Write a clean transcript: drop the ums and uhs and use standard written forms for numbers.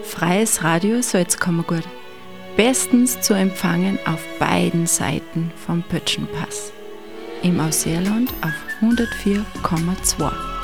Freies Radio Salzkammergut. Bestens zu empfangen auf beiden Seiten vom Pötschenpass. Im Ausseerland auf 104,2.